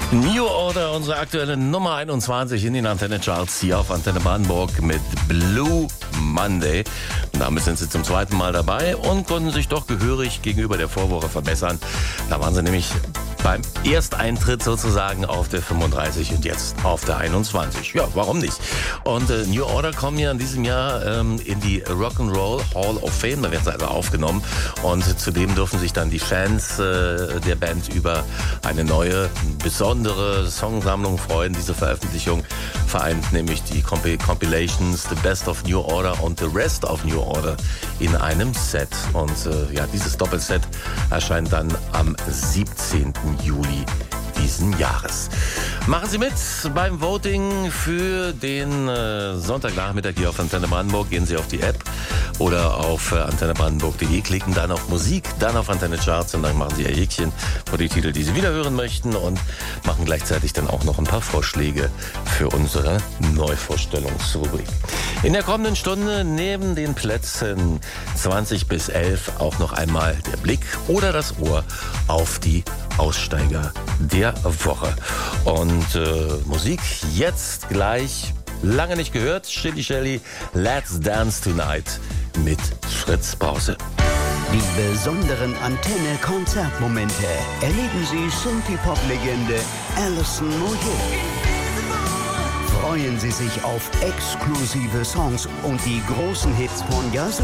New Order, unsere aktuelle Nummer 21 in den Antenne-Charts hier auf Antenne Brandenburg mit Blue Monday. Und damit sind sie zum zweiten Mal dabei und konnten sich doch gehörig gegenüber der Vorwoche verbessern. Da waren sie nämlich beim Ersteintritt sozusagen auf der 35 und jetzt auf der 21. Ja, warum nicht? Und New Order kommen ja in diesem Jahr in die Rock'n'Roll Hall of Fame. Da werden sie also aufgenommen. Und zudem dürfen sich dann die Fans der Band über eine neue, besondere Songsammlung freuen. Diese Veröffentlichung vereint nämlich die Compilations The Best of New Order und The Rest of New Order in einem Set. Und ja, dieses Doppelset erscheint dann am 17. Juli diesen Jahres. Machen Sie mit beim Voting für den Sonntagnachmittag hier auf Antenne Brandenburg. Gehen Sie auf die App oder auf antennebrandenburg.de, klicken dann auf Musik, dann auf Antenne Charts und dann machen Sie Ihr Häkchen vor die Titel, die Sie wieder hören möchten und machen gleichzeitig dann auch noch ein paar Vorschläge für unsere Neuvorstellungsrubrik. In der kommenden Stunde neben den Plätzen 20 bis 11 auch noch einmal der Blick oder das Ohr auf die Aussteiger der Woche. Und Musik jetzt gleich, lange nicht gehört, Chili Shelly, Let's Dance Tonight mit Fritz Pause. Die besonderen Antenne-Konzertmomente erleben Sie Synthie-Pop-Legende Alison Moyet. Freuen Sie sich auf exklusive Songs und die großen Hits von Yazoo.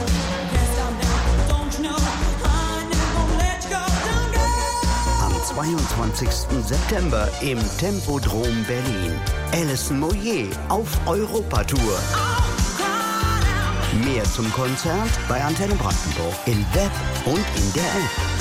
Am 22. September im Tempodrom Berlin. Alison Moyet auf Europatour. Mehr zum Konzert bei Antenne Brandenburg im Web und in der App.